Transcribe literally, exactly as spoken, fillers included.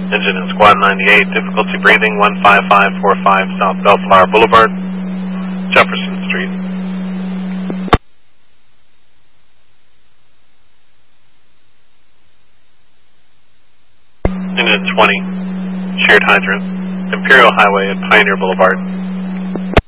Engine in Squad ninety-eight, difficulty breathing, one five five four five South Bellflower Boulevard, Jefferson Street. Engine twenty, shared hydrant, Imperial Highway at Pioneer Boulevard.